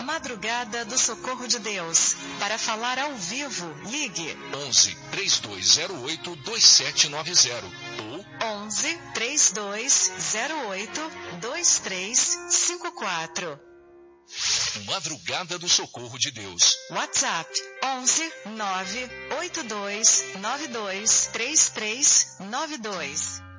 Madrugada do Socorro de Deus. Para falar ao vivo, ligue 11 3208 2790 ou 11 3208 2354. Madrugada do Socorro de Deus. WhatsApp 11 982 92 3392.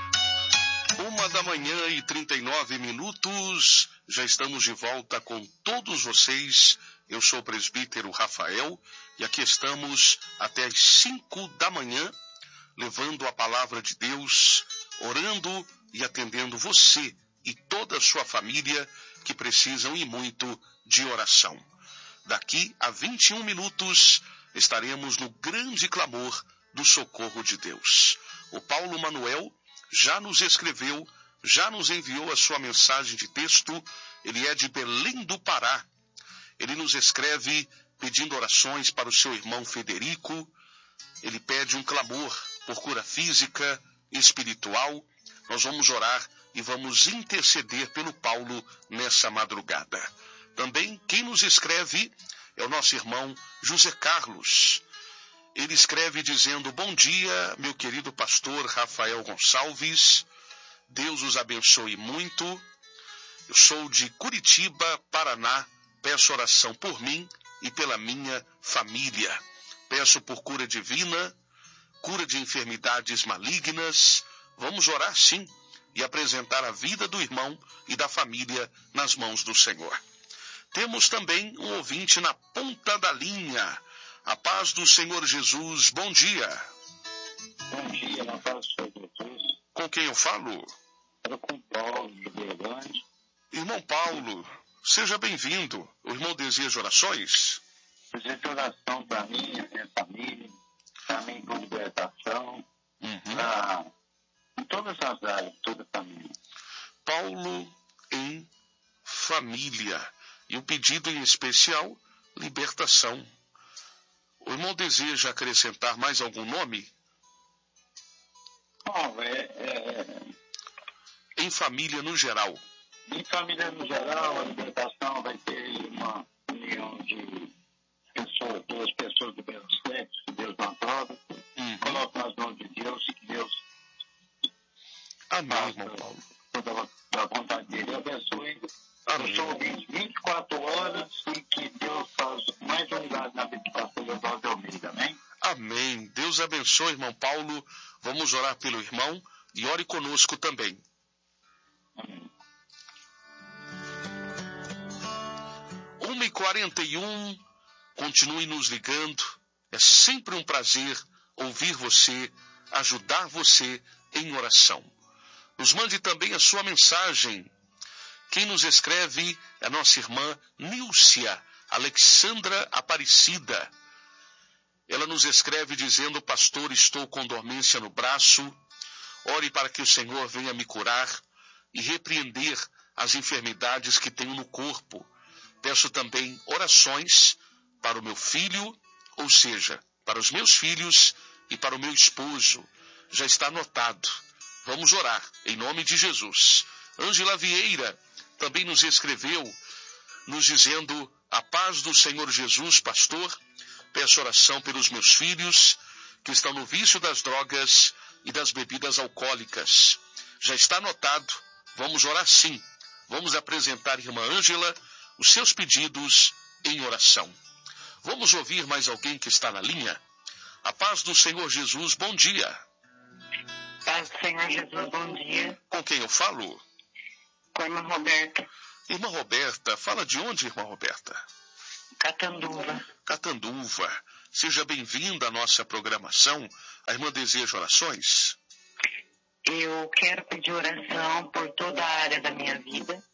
1h39. Já estamos de volta com todos vocês. Eu sou o presbítero Rafael e aqui estamos até as 5 da manhã, levando a palavra de Deus, orando e atendendo você e toda a sua família que precisam e muito de oração. Daqui a 21 minutos estaremos no grande clamor do socorro de Deus. O Paulo Manuel já nos escreveu, já nos enviou a sua mensagem de texto. Ele é de Belém do Pará. Ele nos escreve pedindo orações para o seu irmão Federico. Ele pede um clamor por cura física e espiritual. Nós vamos orar e vamos interceder pelo Paulo nessa madrugada. Também quem nos escreve é o nosso irmão José Carlos. Ele escreve dizendo: bom dia, meu querido pastor Rafael Gonçalves. Deus os abençoe muito. Eu sou de Curitiba, Paraná. Peço oração por mim e pela minha família. Peço por cura divina, cura de enfermidades malignas. Vamos orar sim e apresentar a vida do irmão e da família nas mãos do Senhor. Temos também um ouvinte na ponta da linha. A paz do Senhor Jesus, bom dia. Bom dia, na paz do Senhor Jesus. Com quem eu falo? Era com Paulo, de Berlândia. Irmão Paulo, seja bem-vindo. O irmão deseja orações? Desejo oração para mim, a minha família, para mim por libertação, em todas as áreas, toda a família. Paulo em família. E o pedido em especial, libertação. O irmão deseja acrescentar mais algum nome? Não, Em família no geral. Em família no geral, a libertação vai ter uma união de pessoas, duas pessoas do mesmo sexo, que Deus não aprova. Coloco nas mãos de Deus e que Deus Amém, irmão Paulo. toda a vontade dele abençoe. Amém. Eu sou ouvinte 24 horas e que Deus faz mais unidade na vida do pastor Leopoldo Almeida, amém? Amém. Deus abençoe, irmão Paulo. Vamos orar pelo irmão e ore conosco também. Amém. 1h41, continue nos ligando. É sempre um prazer ouvir você, ajudar você em oração. Nos mande também a sua mensagem. Quem nos escreve é a nossa irmã Nílcia Alexandra Aparecida. Ela nos escreve dizendo: pastor, estou com dormência no braço. Ore para que o Senhor venha me curar e repreender as enfermidades que tenho no corpo. Peço também orações para o meu filho, ou seja, para os meus filhos e para o meu esposo. Já está anotado. Vamos orar, em nome de Jesus. Ângela Vieira também nos escreveu, nos dizendo: a paz do Senhor Jesus, pastor. Peço oração pelos meus filhos, que estão no vício das drogas e das bebidas alcoólicas. Já está anotado. Vamos orar sim. Vamos apresentar, irmã Ângela, os seus pedidos em oração. Vamos ouvir mais alguém que está na linha? A paz do Senhor Jesus, bom dia. Paz do Senhor Jesus, bom dia. Com quem eu falo? Com a irmã Roberta. Irmã Roberta, fala de onde, irmã Roberta? Catanduva. Catanduva. Seja bem-vinda à nossa programação. A irmã deseja orações? Eu quero pedir oração por toda a área da minha vida.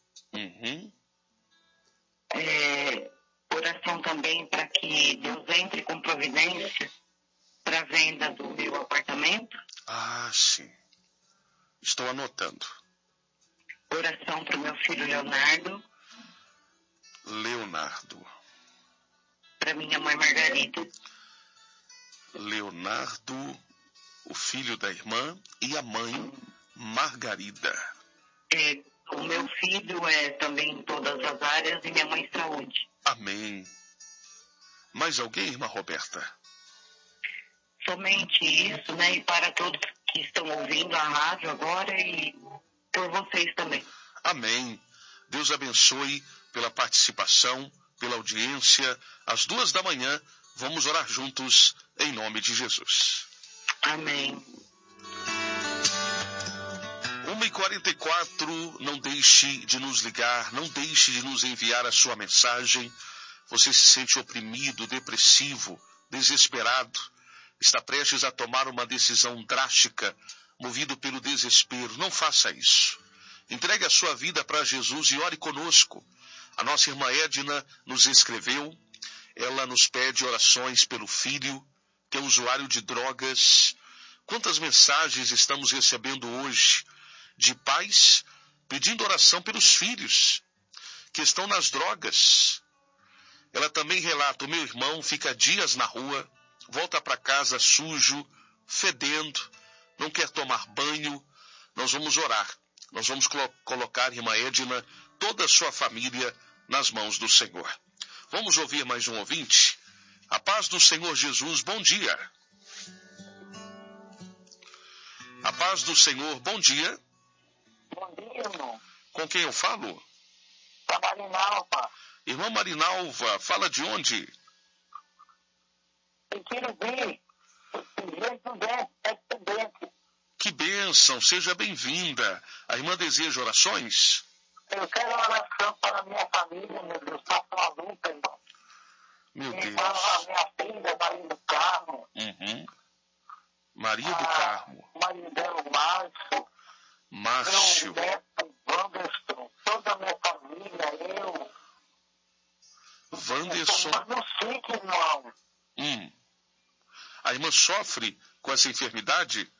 Oração também para que Deus entre com providência para a venda do meu apartamento. Ah, sim. Estou anotando. Oração para o meu filho Leonardo. Leonardo. Para minha mãe Margarida. Leonardo, o filho da irmã, e a mãe Margarida. O meu filho é também em todas as áreas e minha mãe saúde. Mais alguém, irmã Roberta? Somente isso, né? E para todos que estão ouvindo a rádio agora e por vocês também. Amém. Deus abençoe pela participação, pela audiência. Às 2h, vamos orar juntos em nome de Jesus. Amém. 1h44, não deixe de nos ligar, não deixe de nos enviar a sua mensagem. Você se sente oprimido, depressivo, desesperado, está prestes a tomar uma decisão drástica, movido pelo desespero. Não faça isso. Entregue a sua vida para Jesus e ore conosco. A nossa irmã Edna nos escreveu, ela nos pede orações pelo filho, que é usuário de drogas. Quantas mensagens estamos recebendo hoje de pais pedindo oração pelos filhos que estão nas drogas. Ela também relata, o meu irmão fica dias na rua, volta para casa sujo, fedendo, não quer tomar banho. Nós vamos orar. Nós vamos colocar, irmã Edna, toda a sua família nas mãos do Senhor. Vamos ouvir mais um ouvinte? A paz do Senhor Jesus, bom dia. A paz do Senhor, bom dia. Bom dia, irmão. Com quem eu falo? Da Marinalva. Irmã Marinalva, fala de onde? Eu quero ver. Que bênção, seja bem-vinda. A irmã deseja orações? Eu quero oração para a minha família, meu Deus. Faça uma luta, irmão. Meu E Deus. para a minha filha, Maria do Carmo. Maria do Carmo. Maria do Márcio. Meu neto, Wanderson. Toda a minha família, eu. Wanderson. Não fique, irmão. A irmã sofre com essa enfermidade?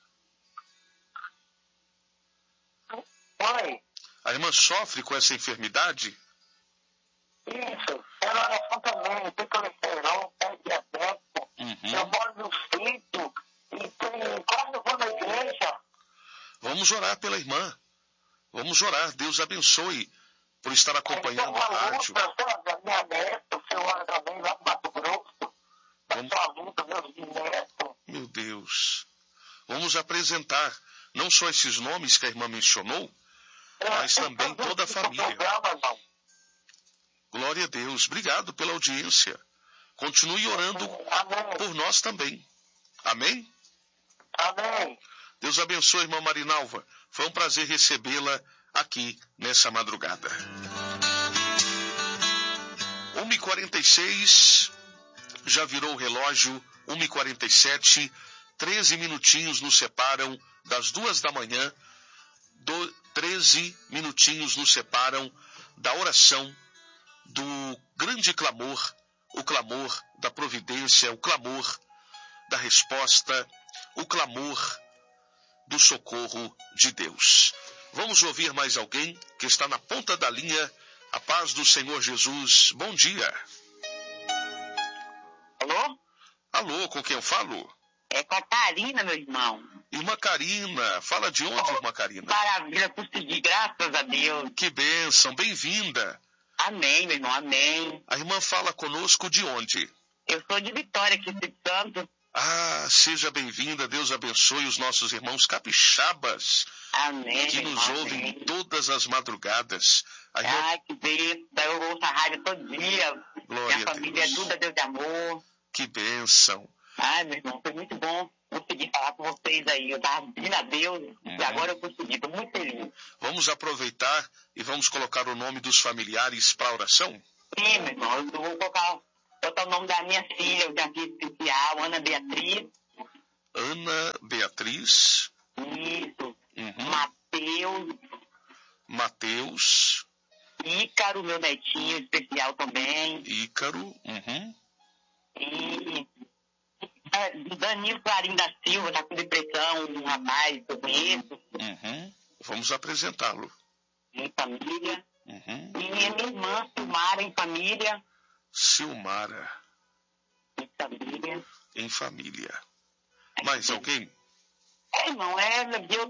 Oi. A irmã sofre com essa enfermidade? Isso. Quero oração também. Tem colesterol, tem diabetes. Eu moro no sítio e quase não vou na igreja. Vamos orar pela irmã. Vamos orar. Deus abençoe por estar acompanhando a rádio. Minha neta, o senhor ora também lá no Mato Grosso. Sua luta, meus netos. Meu Deus. Vamos apresentar não só esses nomes que a irmã mencionou, mas também toda a família. Glória a Deus. Obrigado pela audiência. Continue orando por nós também. Amém? Amém. Deus abençoe, irmã Marinalva. Foi um prazer recebê-la aqui nessa madrugada. 1h46, já virou o relógio, 1h47, 13 minutinhos nos separam das 2h, 13 minutinhos nos separam da oração do grande clamor, o clamor da providência, o clamor da resposta, o clamor do socorro de Deus. Vamos ouvir mais alguém que está na ponta da linha. A paz do Senhor Jesus. Bom dia. Alô? Alô, com quem eu falo? É com a Karina, meu irmão. Irmã Karina. Fala de onde, irmã Karina? Maravilha, consegui, graças a Deus. Que bênção, bem-vinda. Amém, meu irmão, amém. A irmã fala conosco de onde? Eu sou de Vitória, aqui de Santo. Ah, seja bem-vinda, Deus abençoe os nossos irmãos capixabas. Amém, que meu nos irmão, ouvem amém. todas as madrugadas. A irmã... Ai, que bênção, eu ouço a rádio todo dia. Glória Minha a família Deus. é tudo a Deus de amor. Que bênção. Ai, meu irmão, foi muito bom conseguir falar com vocês aí. Eu tava pedindo a Deus e agora eu consegui, estou muito feliz. Vamos aproveitar e vamos colocar o nome dos familiares para a oração? Sim, meu irmão, eu vou botar o nome da minha filha, eu já fiz especial, Ana Beatriz. Ana Beatriz. Isso. Uhum. Mateus. Ícaro, meu netinho, especial também. Ícaro. Uhum. E Danilo Clarim da Silva, tá com depressão, um rapaz que eu conheço. Uhum. Vamos apresentá-lo. Em família. Uhum. E minha irmã, Silmara, em família. Silmara. Em família. Em família. Mais alguém? Irmão,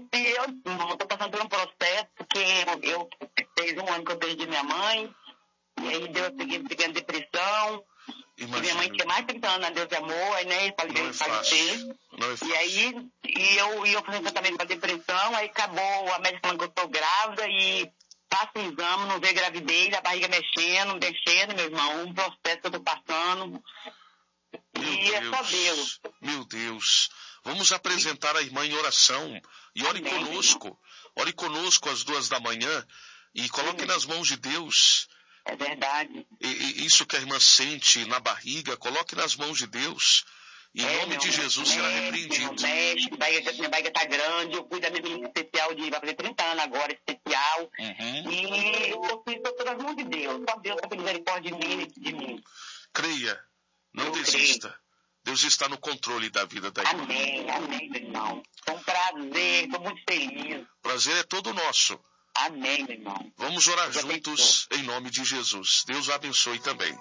eu tô passando por um processo que eu fez um ano que eu perdi minha mãe E aí Deus pegando depressão. Imagina. E minha mãe tinha mais de 30 anos, Deus de amor, aí, né, Não é fácil. Não é fácil. E aí, eu fiz um tratamento para depressão, aí acabou, a médica falando que eu estou grávida e passa o exame, não vê gravidez, a barriga mexendo, meu irmão, um processo que eu estou passando. É só Deus. Meu Deus. Vamos apresentar a irmã em oração. E ore conosco. Irmão. Ore conosco às 2h e coloque nas mãos de Deus. É verdade. E isso que a irmã sente na barriga, coloque nas mãos de Deus. Em nome de Jesus será repreendido. Minha barriga está grande, eu fui da minha menina especial vai fazer 30 anos agora, especial. E eu fiz todas as mãos de Deus. Só Deus tem misericórdia de mim. Creia, não desista. Creio. Deus está no controle da vida da irmã. Amém, meu irmão. Foi um prazer, estou muito feliz. Prazer é todo nosso. Amém, meu irmão. Vamos orar juntos em nome de Jesus. Deus abençoe também.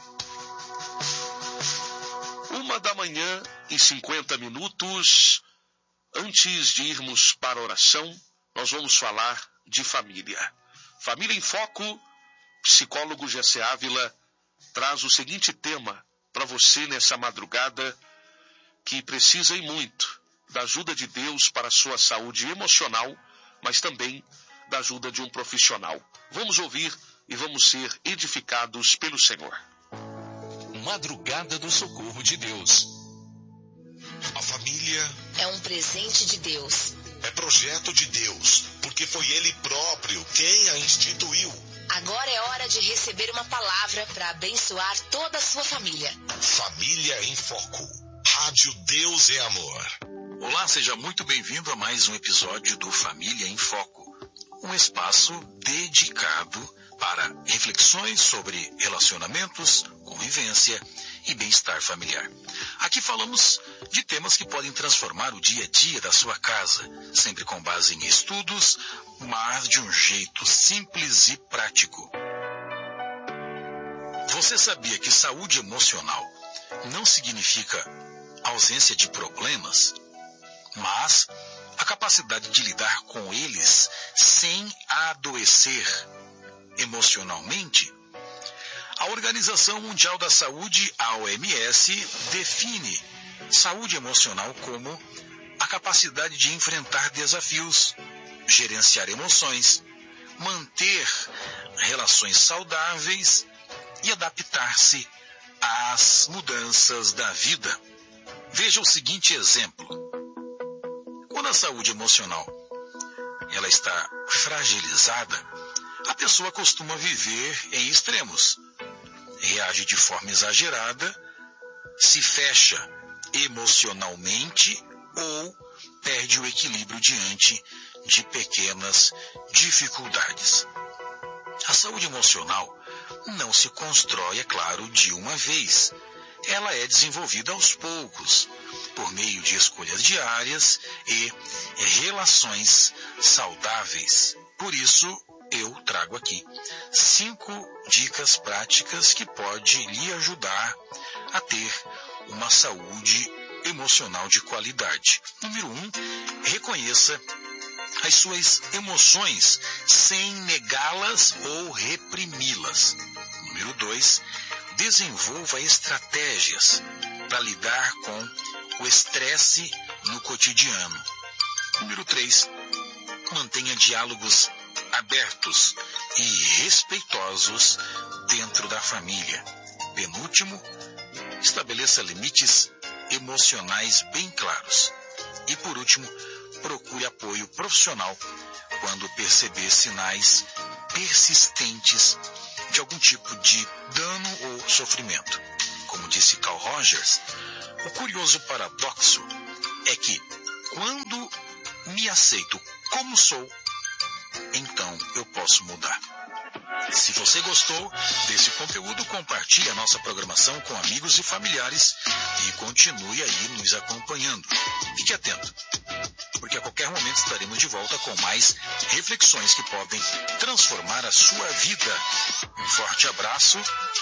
1h50. Antes de irmos para a oração, nós vamos falar de família. Família em Foco, psicólogo Jessé Ávila, traz o seguinte tema para você nessa madrugada, que precisa e muito da ajuda de Deus para a sua saúde emocional, mas também da ajuda de um profissional. Vamos ouvir e vamos ser edificados pelo Senhor. Madrugada do Socorro de Deus. A família é um presente de Deus. É projeto de Deus, porque foi Ele próprio quem a instituiu. Agora é hora de receber uma palavra para abençoar toda a sua família. Família em Foco. Rádio Deus é Amor. Olá, seja muito bem-vindo a mais um episódio do Família em Foco. Um espaço dedicado para reflexões sobre relacionamentos, convivência e bem-estar familiar. Aqui falamos de temas que podem transformar o dia a dia da sua casa, sempre com base em estudos, mas de um jeito simples e prático. Você sabia que saúde emocional não significa ausência de problemas, mas a capacidade de lidar com eles sem adoecer emocionalmente? A Organização Mundial da Saúde, a OMS, define saúde emocional como a capacidade de enfrentar desafios, gerenciar emoções, manter relações saudáveis e adaptar-se às mudanças da vida. Veja o seguinte exemplo. Quando a saúde emocional ela está fragilizada, a pessoa costuma viver em extremos. Reage de forma exagerada, se fecha emocionalmente ou perde o equilíbrio diante de pequenas dificuldades. A saúde emocional não se constrói, é claro, de uma vez. Ela é desenvolvida aos poucos, por meio de escolhas diárias e relações saudáveis. Por isso, eu trago aqui 5 dicas práticas que podem lhe ajudar a ter uma saúde emocional de qualidade. Número 1, reconheça as suas emoções sem negá-las ou reprimi-las. Número 2, desenvolva estratégias para lidar com o estresse no cotidiano. Número 3, mantenha diálogos abertos e respeitosos dentro da família. Penúltimo, estabeleça limites emocionais bem claros. E por último, procure apoio profissional quando perceber sinais persistentes de algum tipo de dano ou sofrimento. Como disse Carl Rogers, o curioso paradoxo é que quando me aceito como sou, então eu posso mudar. Se você gostou desse conteúdo, compartilhe a nossa programação com amigos e familiares e continue aí nos acompanhando. Fique atento, porque a qualquer momento estaremos de volta com mais reflexões que podem transformar a sua vida. Um forte abraço